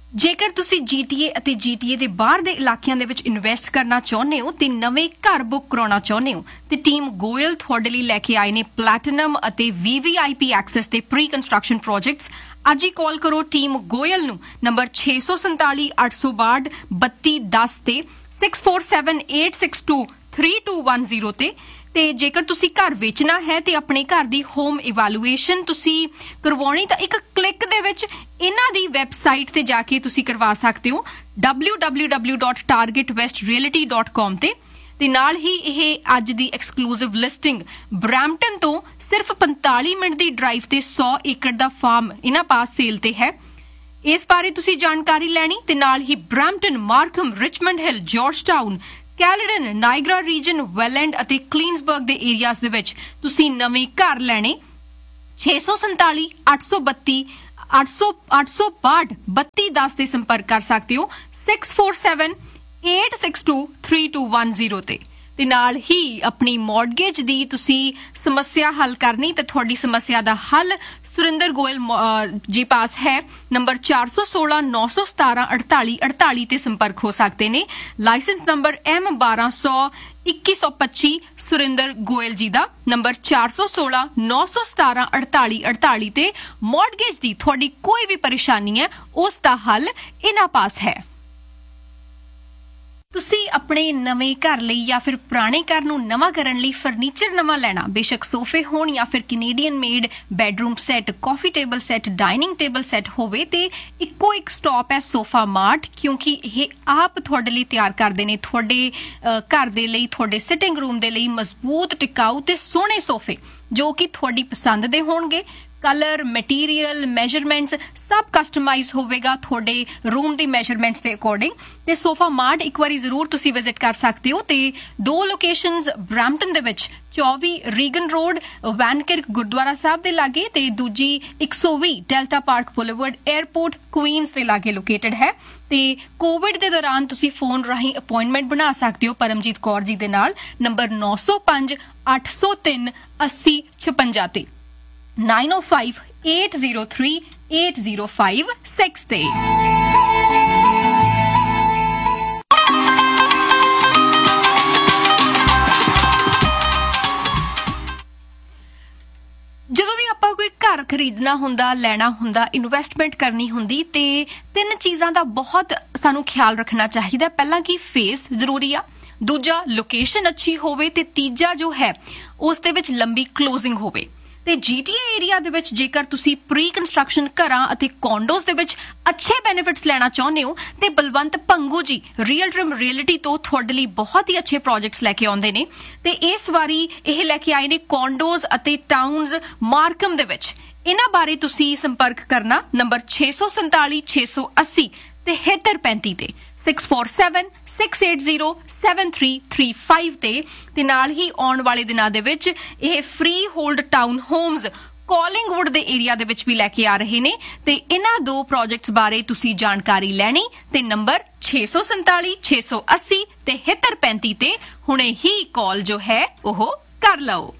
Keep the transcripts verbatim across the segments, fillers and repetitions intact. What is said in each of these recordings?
ਜੇਕਰ ਤੁਸੀਂ ਜੀਟੀਏ ਅਤੇ ਜੀਟੀਏ ਦੇ ਬਾਹਰ ਦੇ ਇਲਾਕਿਆਂ ਦੇ ਵਿੱਚ ਇਨਵੈਸਟ ਕਰਨਾ ਚਾਹੁੰਦੇ ਹੋ ਤੇ ਨਵੇਂ ਘਰ ਬੁੱਕ ਕਰਾਉਣਾ ਚਾਹੁੰਦੇ ਹੋ ਤੇ ਟੀਮ ਗੋਇਲ ਤੁਹਾਡੇ ਲਈ ਲੈ ਕੇ ਆਏ ਨੇ ਪਲੈਟੀਨਮ ਅਤੇ ਵੀਵੀਆਈਪੀ ਐਕਸੈਸ ਦੇ ਪ੍ਰੀ ਕੰਸਟਰਕਸ਼ਨ ਪ੍ਰੋਜੈਕਟਸ। ਅੱਜ ਹੀ ਕਾਲ ਕਰੋ ਟੀਮ ਗੋਇਲ ਨੂੰ ਨੰਬਰ ਛੇ ਸੌ ਸੰਤਾਲੀ ਅੱਠ ਸੌ ਬਾਹਠ ਬੱਤੀ ਦਸ ਤੇ six four seven eight six two three two one zero ਤੇ ਤੇ ਜੇਕਰ ਤੁਸੀਂ ਘਰ ਵੇਚਣਾ ਹੈ ਤੇ ਆਪਣੇ ਘਰ ਦੀ ਹੋਮ ਇਵੈਲੂਏਸ਼ਨ ਤੁਸੀਂ ਕਰਵਾਉਣੀ ਤਾਂ ਇੱਕ ਕਲਿੱਕ ਦੇ ਵਿੱਚ ਇਹਨਾਂ ਦੀ ਵੈਬਸਾਈਟ ਤੇ ਜਾ ਕੇ ਤੁਸੀਂ ਕਰਵਾ ਸਕਦੇ ਹੋ W W W dot target West realty dot com ਤੇ ਤੇ ਨਾਲ ਹੀ ਇਹ ਅੱਜ ਦੀ ਐਕਸਕਲੂਸਿਵ ਲਿਸਟਿੰਗ ਬਰੈਂਪਟਨ ਤੋਂ ਸਿਰਫ ਪੰਤਾਲੀ ਮਿੰਟ ਦੀ ਡਰਾਈਵ ਤੇ ਸੌ ਏਕੜ ਦਾ ਫਾਰਮ ਇਹਨਾਂ ਪਾਸ ਸੇਲ ਤੇ ਹੈ। ਇਸ ਬਾਰੇ ਤੁਸੀਂ ਜਾਣਕਾਰੀ ਲੈਣੀ ਤੇ ਨਾਲ ਹੀ ਬਰੈਂਪਟਨ, ਮਾਰਕਮ, ਰਿਚਮੰਡ ਹਿੱਲ, ਜਾਰਜਟਾਊਨ, ਕੈਲਡਨ, ਨਾਇਗਰਾ ਰੀਜਨ, ਵੈਲੈਂਡ ਅਤੇ ਕਲੀਨਸਬਰਗ ਦੇ ਏਰੀਆਜ਼ ਦੇ ਵਿੱਚ ਤੁਸੀਂ ਨਵੇਂ ਘਰ ਲੈਣੇ ਛੇ ਸੌ ਸੰਤਾਲੀ ਅੱਠ ਸੌ ਬੱਤੀ ਅੱਠ ਸੌ ਅੱਠ ਸੌ ਬਾਹਠ ਬੱਤੀ ਦਸ ਦੇ ਸੰਪਰਕ ਕਰ ਸਕਦੇ ਹੋ six four seven eight six two three two one zero ਤੇ ਤੇ ਨਾਲ ਹੀ ਆਪਣੀ ਮੌਰਗੇਜ ਦੀ ਤੁਸੀਂ ਸਮੱਸਿਆ ਹੱਲ ਕਰਨੀ ਤੇ ਤੁਹਾਡੀ ਸਮੱਸਿਆ ਦਾ ਹੱਲ ਸੁਰਿੰਦਰ ਗੋਇਲ ਜੀ ਪਾਸ ਹੈ ਨੰਬਰ ਚਾਰ ਸੌ ਸੋਲਾਂ ਨੌ ਸੌ ਸਤਾਰਾਂ ਅੜਤਾਲੀ ਅੜਤਾਲੀ ਤੇ ਸੰਪਰਕ ਹੋ ਸਕਦੇ ਨੇ। ਲਾਇਸੈਂਸ ਨੰਬਰ ਐਮ ਬਾਰਾਂ ਸੌ ਇੱਕੀ ਸੌ ਪੱਚੀ ਸੁਰਿੰਦਰ ਗੋਇਲ ਜੀ ਦਾ ਨੰਬਰ ਚਾਰ ਸੌ ਸੋਲਾਂ ਨੌ ਸੌ ਸਤਾਰਾਂ ਅੜਤਾਲੀ ਅੜਤਾਲੀ ਤੇ ਮੌਰਗੇਜ ਦੀ ਤੁਹਾਡੀ ਕੋਈ ਵੀ ਪਰੇਸ਼ਾਨੀ ਹੈ ਉਸ ਦਾ ਹੱਲ ਇਹਨਾਂ ਪਾਸ ਹੈ। ਤੁਸੀਂ ਆਪਣੇ ਨਵੇਂ ਘਰ ਲਈ ਜਾਂ ਫਿਰ ਪੁਰਾਣੇ ਘਰ ਨੂੰ ਨਵਾਂ ਕਰਨ ਲਈ ਫਰਨੀਚਰ ਨਵਾਂ ਲੈਣਾ ਬੇਸ਼ੱਕ ਸੋਫੇ ਹੋਣ ਜਾਂ ਫਿਰ ਕੈਨੇਡੀਅਨ ਮੇਡ ਬੈਡਰੂਮ ਸੈੱਟ, ਕਾਫੀ table set, dining table set ਹੋਵੇ ਤੇ ਇੱਕੋ ਇੱਕ ਸਟਾਪ ਹੈ ਸੋਫਾ ਮਾਰਟ ਕਿਉਂਕਿ ਇਹ ਆਪ ਤੁਹਾਡੇ ਲਈ ਤਿਆਰ ਕਰਦੇ ਨੇ ਤੁਹਾਡੇ ਘਰ ਦੇ ਲਈ ਤੁਹਾਡੇ ਸਿਟਿੰਗ ਰੂਮ ਦੇ ਲਈ ਮਜ਼ਬੂਤ, ਟਿਕਾਊ ਤੇ ਸੋਹਣੇ ਸੋਫੇ ਜੋ ਕਿ ਤੁਹਾਡੀ ਪਸੰਦ ਦੇ ਹੋਣਗੇ। ਕਲਰ, ਮਟੀਰੀਅਲ, ਮੈਜਰਮੈਂਟਸ ਸਭ ਕਸਟਮਾਈਜ਼ ਹੋਵੇਗਾ ਤੁਹਾਡੇ ਰੂਮ ਦੀ ਮੈਜਰਮੈਂਟਸ ਦੇ ਅਕੋਰਡਿੰਗ ਤੇ ਸੋਫਾ ਮਾਰਟ ਇੱਕ ਵਾਰੀ ਜ਼ਰੂਰ ਤੁਸੀਂ ਵਿਜ਼ਿਟ ਕਰ ਸਕਦੇ ਹੋ ਤੇ ਦੋ ਲੋਕੇਸ਼ਨਸ ਬਰੈਂਪਟਨ ਦੇ ਵਿੱਚ ਚੌਵੀ ਰੀਗਨ ਰੋਡ ਵੈਨਕਿਰਕ ਗੁਰਦੁਆਰਾ ਸਾਹਿਬ ਦੇ ਲਾਗੇ ਤੇ ਦੂਜੀ ਇੱਕ ਸੌ ਵੀਹ delta park boulevard airport Queen's ਦੇ ਲਾਗੇ ਲੋਕੇਟਡ ਹੈ ਤੇ ਕੋਵਿਡ ਦੇ ਦੌਰਾਨ ਤੁਸੀਂ ਫੋਨ ਰਾਹੀਂ ਅਪਾਇੰਟਮੈਂਟ ਬਣਾ ਸਕਦੇ ਹੋ ਪਰਮਜੀਤ ਕੌਰ ਜੀ ਦੇ ਨਾਲ ਨੰਬਰ ਨੌ ਸੌ ਪੰਜ ਅੱਠ ਸੌ ਤਿੰਨ ਅੱਸੀ ਛਪੰਜਾ ਤੇ nine oh five eight zero three eight zero five six ਤੇ ਜਦੋਂ ਵੀ ਆਪਾਂ ਕੋਈ ਘਰ ਖਰੀਦਣਾ ਹੁੰਦਾ, ਲੈਣਾ ਹੁੰਦਾ, ਇਨਵੈਸਟਮੈਂਟ ਕਰਨੀ ਹੁੰਦੀ ਤੇ ਤਿੰਨ ਚੀਜ਼ਾਂ ਦਾ ਬਹੁਤ ਸਾਨੂੰ ਖਿਆਲ ਰੱਖਣਾ ਚਾਹੀਦਾ। ਪਹਿਲਾਂ ਕਿ ਫੇਸ ਜ਼ਰੂਰੀ ਆ, ਦੂਜਾ ਲੋਕੇਸ਼ਨ ਅੱਛੀ ਹੋਵੇ ਤੇ ਤੀਜਾ ਜੋ ਹੈ ਉਸ ਦੇ ਵਿੱਚ ਲੰਬੀ ਕਲੋਜ਼ਿੰਗ ਹੋਵੇ। ਤੇ ਜੀਟੀਏ ਏਰੀਆ ਦੇ ਵਿੱਚ ਜੇਕਰ ਤੁਸੀਂ ਪ੍ਰੀ ਕੰਸਟਰਕਸ਼ਨ ਘਰਾਂ ਅਤੇ ਕੌਂਡੋਜ਼ ਦੇ ਵਿੱਚ ਅੱਛੇ ਬੈਨੀਫਿਟਸ ਲੈਣਾ ਚਾਹੁੰਦੇ ਹੋ ਤੇ ਬਲਵੰਤ ਭੰਗੂ ਜੀ ਰੀਅਲ ਟਰਮ ਰੀਅਲਿਟੀ ਤੋਂ ਤੁਹਾਡੇ ਲਈ ਬਹੁਤ ਹੀ ਅੱਛੇ ਪ੍ਰੋਜੈਕਟਸ ਲੈ ਕੇ ਆਉਂਦੇ ਨੇ ਤੇ ਇਸ ਵਾਰੀ ਇਹ ਲੈ ਕੇ ਆਏ ਨੇ ਕੌਂਡੋਜ਼ ਅਤੇ ਟਾਊਨਸ ਮਾਰਕਮ ਦੇ ਵਿੱਚ। ਇਹਨਾਂ ਬਾਰੇ ਤੁਸੀਂ ਸੰਪਰਕ ਕਰਨਾ ਨੰਬਰ ਛੇ ਸੌ ਸੰਤਾਲੀ ਛੇ ਸੌ ਅੱਸੀ ਤੇ ਤਿਹੱਤਰ ਪੈਂਤੀ ਤੇ six four seven six eight zero seven three three five ਤੇ ਤੇ ਨਾਲ ਹੀ ਆਉਣ ਵਾਲੇ ਦਿਨਾਂ ਦੇ ਵਿੱਚ ਇਹ ਫ੍ਰੀ ਹੋਲਡ ਟਾਊਨ ਹੋਮਸ ਕਾਲਿੰਗਵੁੱਡ ਦੇ ਏਰੀਆ ਦੇ ਵਿੱਚ ਵੀ ਲੈ ਕੇ ਆ ਰਹੇ ਨੇ ਤੇ ਇਹਨਾਂ ਦੋ ਪ੍ਰੋਜੈਕਟਸ ਬਾਰੇ ਤੁਸੀਂ ਜਾਣਕਾਰੀ ਲੈਣੀ ਤੇ ਨੰਬਰ ਛੇ ਸੌ ਸੰਤਾਲੀ ਛੇ ਸੌ ਅੱਸੀ ਤੇ ਤਿਹੱਤਰ ਪੈਂਤੀ ਤੇ ਹੁਣੇ ਹੀ ਕਾਲ ਜੋ ਹੈ ਉਹ ਕਰ ਲਓ।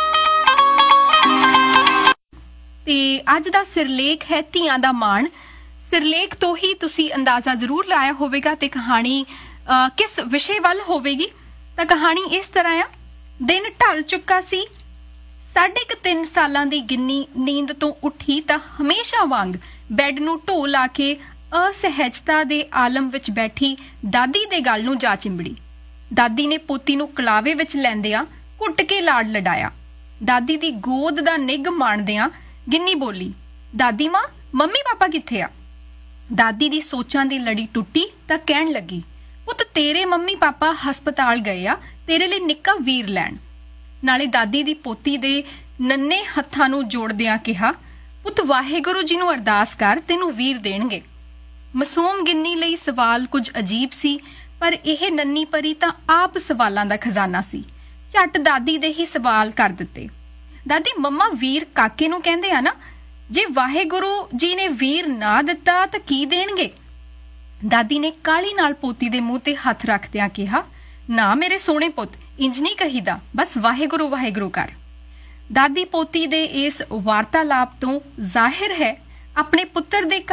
ਤੇ ਅੱਜ ਦਾ ਸਿਰਲੇਖ ਹੈ ਧੀਆਂ ਦਾ ਮਾਣ। ਸਿਰਲੇਖ ਤੋਂ ਹੀ ਤੁਸੀਂ ਅੰਦਾਜ਼ਾ ਜ਼ਰੂਰ ਲਾਇਆ ਹੋਵੇਗਾ ਤੇ ਕਹਾਣੀ ਕਿਸ ਵਿਸ਼ੇ ਵੱਲ ਹੋਵੇਗੀ। ਤਾਂ ਕਹਾਣੀ ਇਸ ਤਰ੍ਹਾਂ ਆ। ਦਿਨ ਢਲ ਚੁੱਕਾ ਸੀ, ਸਾਢੇ ਕੁ ਤਿੰਨ ਸਾਲਾਂ ਦੀ ਗਿੰਨੀ ਨੀਂਦ ਤੋਂ ਉੱਠੀ ਤਾਂ ਹਮੇਸ਼ਾ ਵਾਂਗ ਬੈੱਡ ਨੂੰ ਢੋ ਲਾ ਕੇ ਅਸਹਿਜਤਾ ਦੇ ਆਲਮ ਵਿੱਚ ਬੈਠੀ ਦਾਦੀ ਦੇ ਗਲ ਨੂੰ ਜਾ ਚਿੰਬੜੀ। ਦਾਦੀ ਨੇ ਪੋਤੀ ਨੂੰ ਕਲਾਵੇ ਵਿੱਚ ਲੈਂਦਿਆਂ ਘੁੱਟ ਕੇ ਲਾਡ ਲਡਾਇਆ। ਦਾਦੀ ਦੀ ਗੋਦ ਦਾ ਨਿੱਘ ਮਾਣਦਿਆਂ ਗਿੰਨੀ ਬੋਲੀ, ਦਾਦੀ ਮਾਂ, ਮੰਮੀ ਪਾਪਾ ਕਿੱਥੇ ਆ? ਦਾਦੀ ਦੀ ਸੋਚਾਂ ਦੀ ਲੜੀ ਟੁੱਟੀ ਤਾਂ ਕਹਿਣ ਲੱਗੀ, ਪੁੱਤ ਤੇਰੇ ਮੰਮੀ ਪਾਪਾ ਹਸਪਤਾਲ ਗਏ ਆ ਤੇਰੇ ਲਈ ਨਿੱਕਾ ਵੀਰ ਲੈਣ। ਨਾਲੇ ਦਾਦੀ ਦੀ ਪੋਤੀ ਦੇ ਨੰਨੇ ਹੱਥਾਂ ਨੂੰ ਜੋੜਦਿਆਂ ਕਿਹਾ, ਪੁੱਤ ਵਾਹਿਗੁਰੂ ਜੀ ਨੂੰ ਅਰਦਾਸ ਕਰ, ਤੈਨੂੰ ਵੀਰ ਦੇਣਗੇ। ਮਾਸੂਮ ਗਿੰਨੀ ਲਈ ਸਵਾਲ ਕੁਝ ਅਜੀਬ ਸੀ ਪਰ ਇਹ ਨੰਨੀ ਪਰੀ ਤਾਂ ਆਪ ਸਵਾਲਾਂ ਦਾ ਖਜ਼ਾਨਾ ਸੀ। ਝੱਟ ਦਾਦੀ ਦੇ ਹੀ ਸਵਾਲ ਕਰ ਦਿੱਤੇ। ਦਾਦੀ, ਮੰਮਾ ਵੀਰ ਕਾਕੇ ਨੂੰ ਕਹਿੰਦੇ ਆ ਨਾ, ਜੇ ਵਾਹਿਗੁਰੂ ਜੀ ਨੇ ਵੀਰ ਨਾ ਦਿੱਤਾ ਤਾਂ ਕੀ ਦੇਣਗੇ? ਦਾਦੀ ਨੇ ਕਾਹਲੀ ਨਾਲ ਪੋਤੀ ਦੇ ਮੂੰਹ ਤੇ ਹੱਥ ਰੱਖਦਿਆਂ ਕਿਹਾ, ਨਾ ਮੇਰੇ ਸੋਹਣੇ ਪੁੱਤ, ਇੰਜ ਨਹੀਂ ਕਹੀਦਾ, ਬਸ ਵਾਹਿਗੁਰੂ ਵਾਹਿਗੁਰੂ ਕਰ। ਦਾਦੀ ਪੋਤੀ ਦੇ ਇਸ ਵਾਰਤਾਲਾਪ ਤੋਂ ਜ਼ਾਹਿਰ ਹੈ ਆਪਣੇ ਪੁੱਤਰ ਦੇ ਘਰ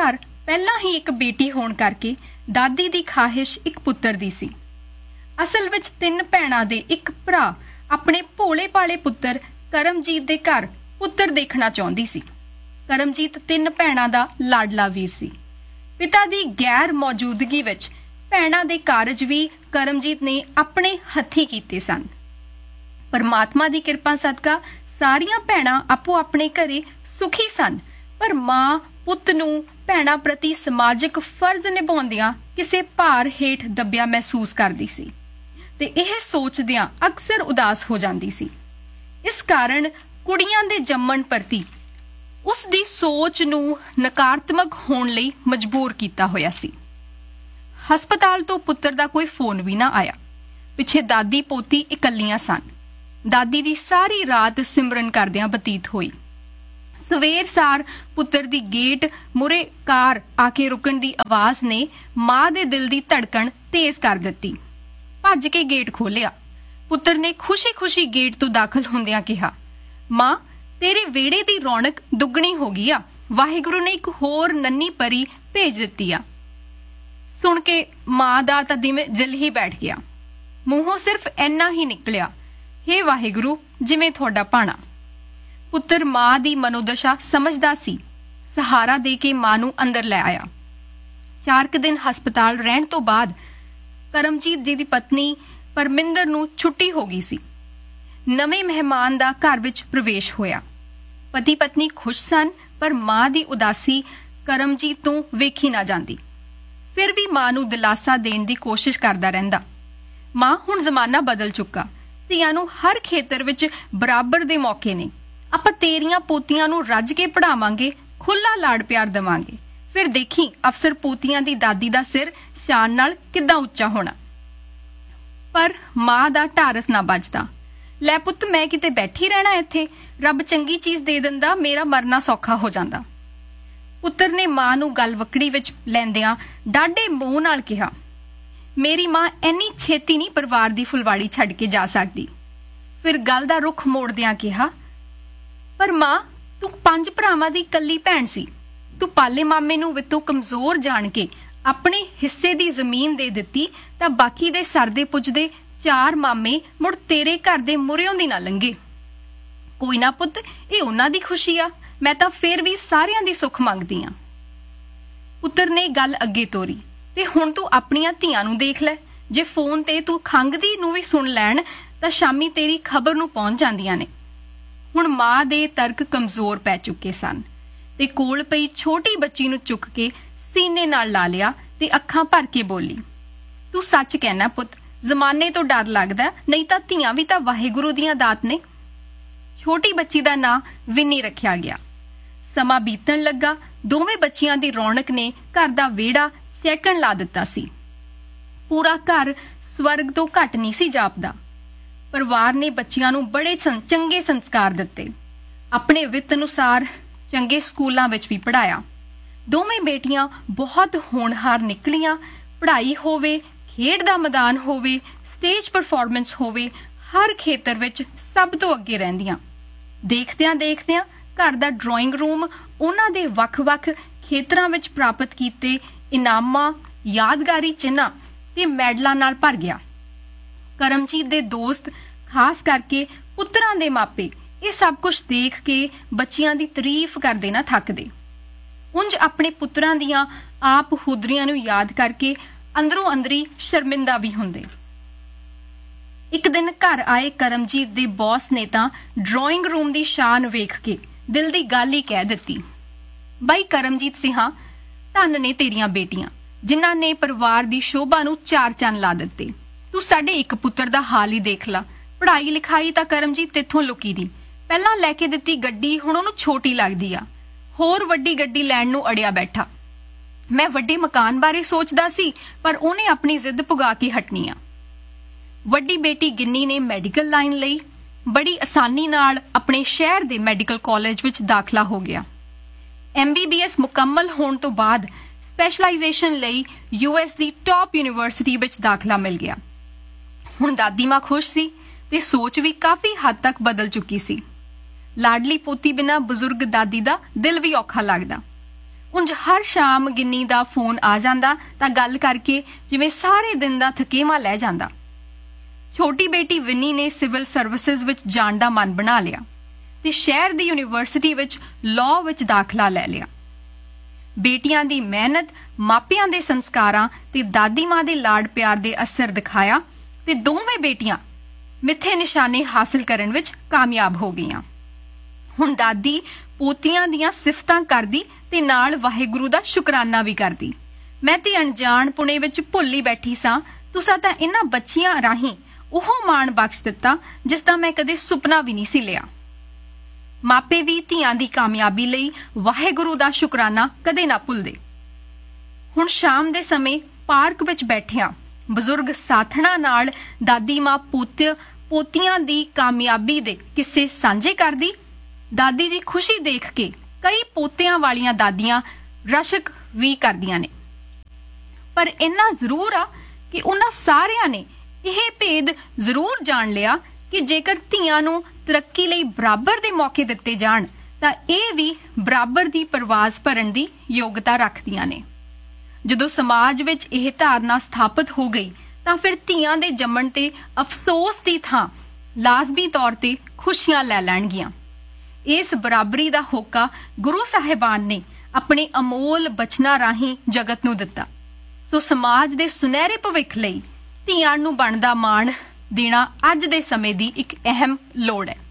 ਪਹਿਲਾਂ ਹੀ ਇੱਕ ਬੇਟੀ ਹੋਣ ਕਰਕੇ ਦਾਦੀ ਦੀ ਖਾਹਿਸ਼ ਇੱਕ ਪੁੱਤਰ ਦੀ ਸੀ। ਅਸਲ ਵਿੱਚ ਤਿੰਨ ਭੈਣਾਂ ਦੇ ਇੱਕ ਭਰਾ ਆਪਣੇ ਭੋਲੇ ਭਾਲੇ ਪੁੱਤਰ ਕਰਮਜੀਤ ਦੇ ਘਰ ਪੁੱਤਰ ਦੇਖਣਾ ਚਾਹੁੰਦੀ ਸੀ। ਕਰਮਜੀਤ ਤਿੰਨ ਭੈਣਾਂ ਦਾ ਲਾਡਲਾ ਵੀਰ ਸੀ। ਪਿਤਾ ਦੀ ਗੈਰ ਮੌਜੂਦਗੀ ਵਿੱਚ ਭੈਣਾਂ ਦੇ ਕਾਰਜ ਵੀ ਕਰਮਜੀਤ ਨੇ ਆਪਣੇ ਹੱਥੀਂ ਕੀਤੇ ਸਨ। ਪਰਮਾਤਮਾ ਦੀ ਕਿਰਪਾ ਸਦਕਾ ਸਾਰੀਆਂ ਭੈਣਾਂ ਆਪੋ ਆਪਣੇ ਘਰੇ ਸੁਖੀ ਸਨ, ਪਰ ਮਾਂ ਪੁੱਤ ਨੂੰ ਭੈਣਾਂ ਪ੍ਰਤੀ ਸਮਾਜਿਕ ਫਰਜ਼ ਨਿਭਾਉਂਦਿਆਂ ਕਿਸੇ ਭਾਰ ਹੇਠ ਦੱਬਿਆ ਮਹਿਸੂਸ ਕਰਦੀ ਸੀ ਤੇ ਇਹ ਸੋਚਦਿਆਂ ਅਕਸਰ ਉਦਾਸ ਹੋ ਜਾਂਦੀ ਸੀ। ਇਸ ਕਾਰਨ ਕੁੜੀਆਂ ਦੇ ਜੰਮਣ ਪ੍ਰਤੀ ਉਸ ਦੀ ਸੋਚ ਨੂੰ ਨਕਾਰਾਤਮਕ ਹੋਣ ਲਈ ਮਜਬੂਰ ਕੀਤਾ ਹੋਇਆ ਸੀ। ਹਸਪਤਾਲ ਤੋਂ ਪੁੱਤਰ ਦਾ ਕੋਈ ਫੋਨ ਵੀ ਨਾ ਆਇਆ। ਪਿੱਛੇ ਦਾਦੀ ਪੋਤੀ ਇਕੱਲੀਆਂ ਸਨ। ਦਾਦੀ ਦੀ ਸਾਰੀ ਰਾਤ ਸਿਮਰਨ ਕਰਦਿਆਂ ਬਤੀਤ ਹੋਈ। ਸਵੇਰ ਸਾਰ ਪੁੱਤਰ ਦੀ ਗੇਟ ਮੁਰੇ ਕਾਰ ਆ ਕੇ ਰੁਕਣ ਦੀ ਆਵਾਜ਼ ਨੇ ਮਾਂ ਦੇ ਦਿਲ ਦੀ ਧੜਕਣ ਤੇਜ਼ ਕਰ ਦਿੱਤੀ। ਭੱਜ ਕੇ ਗੇਟ ਖੋਲਿਆ। ਪੁੱਤਰ ਨੇ ਖੁਸ਼ੀ-ਖੁਸ਼ੀ ਗੇਟ ਤੋਂ ਦਾਖਲ ਹੁੰਦਿਆਂ ਕਿਹਾ, ਮਾਂ ਤੇਰੇ ਵਿਹੜੇ ਦੀ ਰੌਣਕ ਦੁੱਗਣੀ ਹੋ ਗਈ ਆ। ਵਾਹਿਗੁਰੂ ਨੇ ਇੱਕ ਹੋਰ ਨੰਨੀ ਪਰੀ ਭੇਜ ਦਿੱਤੀ ਆ। ਸੁਣ ਕੇ ਮਾਂ ਦਾ ਤਾਂ ਦਿਲ ਜਿਲ ਹੀ ਬੈਠ ਗਿਆ। ਮੂੰਹੋਂ ਸਿਰਫ ਇੰਨਾ ਹੀ ਨਿਕਲਿਆ, ਹੇ ਵਾਹਿਗੁਰੂ ਜਿਵੇਂ ਤੁਹਾਡਾ ਭਾਣਾ। ਪੁੱਤਰ ਮਾਂ ਦੀ ਮਨੋਦਸ਼ਾ ਸਮਝਦਾ ਸੀ। ਸਹਾਰਾ ਦੇ ਕੇ ਮਾਂ ਨੂੰ ਅੰਦਰ ਲੈ ਆਇਆ। ਚਾਰ ਕੁ ਦਿਨ ਹਸਪਤਾਲ ਰਹਿਣ ਤੋਂ ਬਾਅਦ ਕਰਮਜੀਤ ਜੀ ਦੀ ਪਤਨੀ ਪਰਮਿੰਦਰ ਨੂੰ ਛੁੱਟੀ ਹੋ ਗਈ ਸੀ। ਨਵੇਂ ਮਹਿਮਾਨ ਦਾ ਘਰ ਵਿੱਚ ਪ੍ਰਵੇਸ਼ ਹੋਇਆ। ਪਤੀ ਪਤਨੀ ਖੁਸ਼ ਸਨ, ਪਰ ਮਾਂ ਦੀ ਉਦਾਸੀ ਕਰਮਜੀਤ ਤੋਂ ਵੇਖੀ ਨਾ ਜਾਂਦੀ। ਫਿਰ ਵੀ ਮਾਂ ਨੂੰ ਦਿਲਾਸਾ ਦੇਣ ਦੀ ਕੋਸ਼ਿਸ਼ ਕਰਦਾ ਰਹਿੰਦਾ। ਮਾਂ ਹੁਣ ਜ਼ਮਾਨਾ ਬਦਲ ਚੁੱਕਾ। ਧੀਆਂ ਨੂੰ ਹਰ ਖੇਤਰ ਵਿੱਚ ਬਰਾਬਰ ਦੇ ਮੌਕੇ ਨੇ। ਆਪਾਂ ਤੇਰੀਆਂ ਪੋਤੀਆਂ ਨੂੰ ਰੱਜ ਕੇ ਪੜਾਵਾਂਗੇ, ਖੁੱਲਾ ਲਾੜ ਪਿਆਰ ਦੇਵਾਂਗੇ। ਫਿਰ ਦੇਖੀ ਅਫਸਰ ਪੋਤੀਆਂ ਦੀ ਦਾਦੀ ਦਾ ਸਿਰ ਸ਼ਾਨ ਨਾਲ ਕਿੱਦਾਂ ਉੱਚਾ ਹੋਣਾ। ਪਰ ਮਾਂ ਦਾ ਢਾਰਸ ਨਾ ਵੱਜਦਾ। ਲੈ ਪੁੱਤ, ਮੈਂ ਕਿਤੇ ਬੈਠੀ ਰਹਿਣਾ ਇੱਥੇ? ਰੱਬ ਚੰਗੀ ਚੀਜ਼ ਦੇ ਦਿੰਦਾ, ਮੇਰਾ ਮਰਨਾ ਸੌਖਾ ਹੋ ਜਾਂਦਾ। ਪੁੱਤਰ ਨੇ ਮਾਂ ਨੂੰ ਗੱਲ ਵਕੜੀ ਵਿੱਚ ਲੈਂਦਿਆਂ ਡਾਢੇ ਮੂੰਹ ਨਾਲ ਕਿਹਾ, ਮੇਰੀ ਮਾਂ ਇੰਨੀ ਛੇਤੀ ਨਹੀਂ ਪਰਿਵਾਰ ਦੀ ਫੁਲਵਾੜੀ ਛੱਡ ਕੇ ਜਾ ਸਕਦੀ। ਫਿਰ ਗੱਲ ਦਾ ਰੁਖ ਮੋੜਦਿਆਂ ਕਿਹਾ, ਪਰ ਮਾਂ ਤੂੰ ਪੰਜ ਭਰਾਵਾਂ ਦੀ ਇਕੱਲੀ ਭੈਣ ਸੀ। ਤੂੰ ਪਾਲੇ ਮਾਮੇ ਨੂੰ ਵਿਤੋਂ ਕਮਜ਼ੋਰ ਜਾਣ ਕੇ ਆਪਣੇ ਹਿੱਸੇ ਦੀ ਜ਼ਮੀਨ ਦੇ ਦਿੱਤੀ ਤਾਂ ਬਾਕੀ ਦੇ ਸਰਦੇ ਪੁੱਜਦੇ ਚਾਰ ਮਾਮੇ ਮੁੜ ਤੇਰੇ ਘਰ ਦੇ ਮੁਰਿਓਂ ਦੀ ਨਾ ਲੰਘੇ। ਕੋਈ ਨਾ ਪੁੱਤ, ਇਹ ਉਹਨਾਂ ਦੀ ਖੁਸ਼ੀ ਆ। ਮੈਂ ਤਾਂ ਫੇਰ ਵੀ ਸਾਰਿਆਂ ਦੀ ਸੁੱਖ ਮੰਗਦੀ ਆ। ਪੁੱਤਰ ਨੇ ਗੱਲ ਅੱਗੇ ਤੋਰੀ, ਤੇ ਹੁਣ ਤੂੰ ਆਪਣੀਆਂ ਧੀਆਂ ਨੂੰ ਦੇਖ ਲੈ। ਜੇ ਫੋਨ ਤੇ ਤੂੰ ਖੰਘਦੀ ਨੂੰ ਵੀ ਸੁਣ ਲੈਣ ਤਾਂ ਸ਼ਾਮੀ ਤੇਰੀ ਖਬਰ ਨੂੰ ਪਹੁੰਚ ਜਾਂਦੀਆਂ ਨੇ। ਹੁਣ ਮਾਂ ਦੇ ਤਰਕ ਕਮਜ਼ੋਰ ਪੈ ਚੁੱਕੇ ਸਨ ਤੇ ਕੋਲ ਪਈ ਛੋਟੀ ਬੱਚੀ ਨੂੰ ਚੁੱਕ ਕੇ ਸੀਨੇ ਨਾਲ ਲਾ ਲਿਆ ਤੇ ਅੱਖਾਂ ਭਰ ਕੇ ਬੋਲੀ, ਤੂੰ ਸੱਚ ਕਹਿਣਾ ਪੁੱਤ, ਜ਼ਮਾਨੇ ਤੋਂ ਡਰ ਲੱਗਦਾ, ਨਹੀਂ ਤਾਂ ਧੀਆਂ ਵੀ ਤਾਂ ਵਾਹਿਗੁਰੂ ਦੀਆਂ ਦਾਤ ਨੇ। ਛੋਟੀ ਬੱਚੀ ਦਾ ਨਾਂ ਵਿੰਨੀ ਰੱਖਿਆ ਗਿਆ। ਸਮਾਂ ਬੀਤਣ ਲੱਗਾ। ਦੋਵੇਂ ਬੱਚੀਆਂ ਦੀ ਰੌਣਕ ਨੇ ਘਰ ਦਾ ਵਿਹੜਾ ਚਹਿਕਣ ਲਾ ਦਿੱਤਾ ਸੀ। ਪੂਰਾ ਘਰ ਸਵਰਗ ਤੋਂ ਘੱਟ ਨਹੀਂ ਸੀ ਜਾਪਦਾ। ਪਰਿਵਾਰ ਨੇ ਬੱਚਿਆਂ ਨੂੰ ਬੜੇ ਚੰਗੇ ਸੰਸਕਾਰ ਦਿੱਤੇ। ਆਪਣੇ ਵਿੱਤ ਅਨੁਸਾਰ ਚੰਗੇ ਸਕੂਲਾਂ ਵਿੱਚ ਵੀ ਪੜ੍ਹਾਇਆ। ਦੋਵੇਂ ਬੇਟੀਆਂ ਬਹੁਤ ਹੋਣਹਾਰ ਨਿਕਲੀਆਂ। ਪੜ੍ਹਾਈ ਹੋਵੇ, ਖੇਡ ਦਾ ਮੈਦਾਨ ਹੋਵੇ, ਸਟੇਜ ਪਰਫਾਰਮੈਂਸ ਹੋਵੇ, ਹਰ ਖੇਤਰ ਵਿੱਚ ਸਭ ਤੋਂ ਅੱਗੇ ਰਹਿੰਦੀਆਂ। ਦੇਖਦਿਆਂ ਦੇਖਦਿਆਂ ਘਰ ਦਾ ਡਰਾਇੰਗ ਰੂਮ ਉਹਨਾਂ ਦੇ ਵੱਖ-ਵੱਖ ਖੇਤਰਾਂ ਵਿੱਚ ਪ੍ਰਾਪਤ ਕੀਤੇ ਇਨਾਮਾਂ, ਯਾਦਗਾਰੀ ਚਿੰਨ੍ਹਾਂ ਤੇ ਮੈਡਲਾਂ ਨਾਲ ਭਰ ਗਿਆ। ਕਰਮਜੀਤ ਦੇ ਦੋਸਤ, ਖਾਸ ਕਰਕੇ ਪੁੱਤਰਾਂ ਦੇ ਮਾਪੇ, ਇਹ ਸਭ ਕੁਝ ਦੇਖ ਕੇ ਬੱਚਿਆਂ ਦੀ ਤਾਰੀਫ ਕਰਦੇ ਨਾ ਥੱਕਦੇ। ਉਂਝ ਆਪਣੇ ਪੁੱਤਰਾਂ ਦੀਆਂ ਆਪ ਹੁਦਰੀਆਂ ਨੂੰ ਯਾਦ ਕਰਕੇ ਅੰਦਰੋਂ ਅੰਦਰੀ ਸ਼ਰਮਿੰਦਾ ਵੀ ਹੁੰਦੇ। ਇੱਕ ਦਿਨ ਘਰ ਆਏ ਕਰਮਜੀਤ ਦੇ ਬੌਸ ਨੇ ਤਾਂ ਡਰਾਇੰਗ ਰੂਮ ਦੀ ਸ਼ਾਨ ਵੇਖ ਕੇ ਦਿਲ ਦੀ ਗੱਲ ਹੀ ਕਹਿ ਦਿੱਤੀ, ਬਾਈ ਕਰਮਜੀਤ ਸਿੰਘਾਂ, ਧੰਨ ਨੇ ਤੇਰੀਆਂ ਬੇਟੀਆਂ ਜਿਨ੍ਹਾਂ ਨੇ ਪਰਿਵਾਰ ਦੀ ਸ਼ੋਭਾ ਨੂੰ ਚਾਰ ਚੰਨ ਲਾ ਦਿੱਤੇ। ਤੂੰ ਸਾਡੇ ਇੱਕ ਪੁੱਤਰ ਦਾ ਹਾਲ ਹੀ ਦੇਖ ਲਾ। ਪੜ੍ਹਾਈ ਲਿਖਾਈ ਤਾਂ ਕਰਮਜੀਤ ਤੇਥੋਂ ਲੁਕੀ ਦੀ। ਪਹਿਲਾਂ ਲੈ ਕੇ ਦਿੱਤੀ ਗੱਡੀ ਹੁਣ ਉਹਨੂੰ ਛੋਟੀ ਲੱਗਦੀ ਆ। ਹੋਰ ਵੱਡੀ ਗੱਡੀ ਲੈਣ ਨੂੰ ਅੜਿਆ ਬੈਠਾ। ਮੈਂ ਵੱਡੇ ਮਕਾਨ ਬਾਰੇ ਸੋਚਦਾ ਸੀ, ਪਰ ਉਹਨੇ ਆਪਣੀ ਜ਼ਿੱਦ ਪੁਗਾ ਕੇ ਹਟਣੀ ਆ। ਵੱਡੀ ਬੇਟੀ ਗਿੰਨੀ ਨੇ ਮੈਡੀਕਲ ਲਾਈਨ ਲਈ। ਬੜੀ ਆਸਾਨੀ ਨਾਲ ਆਪਣੇ ਸ਼ਹਿਰ ਦੇ ਮੈਡੀਕਲ ਕਾਲਜ ਵਿੱਚ ਦਾਖਲਾ ਹੋ ਗਿਆ। ਐਮ ਬੀ ਬੀ ਐਸ ਮੁਕੰਮਲ ਹੋਣ ਤੋਂ ਬਾਅਦ ਸਪੈਸ਼ਲਾਈਜ਼ੇਸ਼ਨ ਲਈ ਯੂ ਐਸ ਦੀ ਟਾਪ ਯੂਨੀਵਰਸਿਟੀ ਵਿੱਚ ਦਾਖਲਾ ਮਿਲ ਗਿਆ। ਹੁਣ ਦਾਦੀ ਮਾਂ ਖੁਸ਼ ਸੀ ਤੇ ਸੋਚ ਵੀ ਕਾਫੀ ਹੱਦ ਤੱਕ ਬਦਲ ਚੁੱਕੀ ਸੀ। ਲਾਡਲੀ ਪੋਤੀ ਬਿਨਾਂ ਬਜ਼ੁਰਗ ਦਾਦੀ ਦਾ ਦਿਲ ਵੀ ਔਖਾ ਲੱਗਦਾ। ਉਂਝ ਹਰ ਸ਼ਾਮ ਗਿੰਨੀ ਦਾ ਫੋਨ ਆ ਜਾਂਦਾ ਤਾਂ ਗੱਲ ਕਰਕੇ ਜਿਵੇਂ ਸਾਰੇ ਦਿਨ ਦਾ ਥਕੇਵਾਂ ਲੈ ਜਾਂਦਾ। ਛੋਟੀ ਬੇਟੀ ਵਿੰਨੀ ਨੇ ਸਿਵਲ ਸਰਵਿਸਿਜ਼ ਵਿੱਚ ਜਾਣ ਦਾ ਮਨ ਬਣਾ ਲਿਆ ਤੇ ਸ਼ਹਿਰ ਦੀ ਯੂਨੀਵਰਸਿਟੀ ਵਿੱਚ ਲਾਅ ਵਿੱਚ ਦਾਖਲਾ ਲੈ ਲਿਆ। ਬੇਟੀਆਂ ਦੀ ਮਿਹਨਤ, ਮਾਪਿਆਂ ਦੇ ਸੰਸਕਾਰਾਂ ਤੇ ਦਾਦੀ ਮਾਂ ਦੇ ਲਾਡ ਪਿਆਰ ਦੇ ਅਸਰ ਦਿਖਾਇਆ ਤੇ ਦੋਵੇਂ ਬੇਟੀਆਂ ਮਿੱਥੇ ਨਿਸ਼ਾਨੇ ਹਾਸਲ ਕਰਨ ਵਿੱਚ ਕਾਮਯਾਬ ਹੋ ਗਈਆਂ। ਹੁਣ ਦਾਦੀ ਪੋਤੀਆਂ ਦੀਆਂ ਸਿਫਤਾਂ ਕਰਦੀ ਤੇ ਨਾਲ ਵਾਹਿਗੁਰੂ ਦਾ ਸ਼ੁਕਰਾਨਾ ਵੀ ਕਰਦੀ। ਮੈਂ ਤੇ ਅਣਜਾਣ ਪੁਣੇ ਵਿੱਚ ਭੁੱਲੀ ਬੈਠੀ ਸਾਂ, ਤੁਸਾਂ ਤਾਂ ਇਹਨਾਂ ਬੱਚੀਆਂ ਰਾਹੀਂ ਉਹ ਮਾਣ ਬਖਸ਼ ਦਿੱਤਾ ਜਿਸ ਦਾ ਮੈਂ ਕਦੇ ਸੁਪਨਾ ਵੀ ਨਹੀਂ ਸੀ ਲਿਆ। ਮਾਪੇ ਵੀ ਧੀਆਂ ਦੀ ਕਾਮਯਾਬੀ ਲਈ ਵਾਹਿਗੁਰੂ ਦਾ ਸ਼ੁਕਰਾਨਾ ਕਦੇ ਨਾ ਭੁੱਲਦੇ। ਹੁਣ ਸ਼ਾਮ ਦੇ ਸਮੇਂ ਪਾਰਕ ਵਿੱਚ ਬੈਠਿਆਂ ਬਜ਼ੁਰਗ ਸਾਥਣਾਂ ਨਾਲ ਦਾਦੀ ਮਾਂ ਪੁੱਤ ਪੋਤੀਆਂ ਦੀ ਕਾਮਯਾਬੀ ਦੇ ਕਿੱਸੇ ਸਾਂਝੇ ਕਰਦੀ। ਦਾਦੀ ਦੀ ਖੁਸ਼ੀ ਦੇਖ ਕੇ ਕਈ ਪੋਤਿਆਂ ਵਾਲੀਆਂ ਦਾਦੀਆਂ ਰਸ਼ਕ ਵੀ ਕਰਦੀਆਂ ਨੇ, ਪਰ ਇੰਨਾ ਜ਼ਰੂਰ ਆ ਕਿ ਉਹਨਾਂ ਸਾਰਿਆਂ ਨੇ ਇਹ ਭੇਦ ਜ਼ਰੂਰ ਜਾਣ ਲਿਆ ਕਿ ਜੇਕਰ ਧੀਆਂ ਨੂੰ ਤਰੱਕੀ ਲਈ ਬਰਾਬਰ ਦੇ ਮੌਕੇ ਦਿੱਤੇ ਜਾਣ ਤਾਂ ਇਹ ਵੀ ਬਰਾਬਰ ਦੀ ਪਰਵਾਜ਼ ਭਰਨ ਦੀ ਯੋਗਤਾ ਰੱਖਦੀਆਂ ਨੇ। ਜਦੋਂ ਸਮਾਜ ਵਿੱਚ ਇਹ ਧਾਰਨਾ ਸਥਾਪਿਤ ਹੋ ਗਈ ਤਾਂ ਫਿਰ ਧੀਆਂ ਦੇ ਜੰਮਣ ਤੇ ਅਫਸੋਸ ਦੀ ਥਾਂ ਲਾਜ਼ਮੀ ਤੌਰ ਤੇ ਖੁਸ਼ੀਆਂ ਲੈ ਲੈਣਗੀਆਂ। ਇਸ ਬਰਾਬਰੀ ਦਾ ਹੋਕਾ ਗੁਰੂ ਸਾਹਿਬਾਨ ਨੇ ਆਪਣੇ ਅਮੋਲ ਬਚਨਾਂ ਰਾਹੀਂ ਜਗਤ ਨੂੰ ਦਿੱਤਾ। ਸੋ ਸਮਾਜ ਦੇ ਸੁਨਹਿਰੇ ਭਵਿੱਖ ਲਈ ਧੀਆਂ ਨੂੰ ਬਣਦਾ ਮਾਣ ਦੇਣਾ ਅੱਜ ਦੇ ਸਮੇਂ ਦੀ ਇੱਕ ਅਹਿਮ ਲੋੜ ਹੈ।